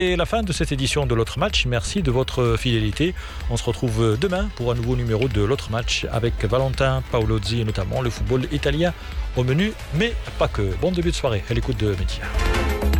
Et la fin de cette édition de l'autre match. Merci de votre fidélité. On se retrouve demain pour un nouveau numéro de l'autre match avec Valentin Paolozzi et notamment le football italien au menu, mais pas que. Bon début de soirée à l'écoute de Média.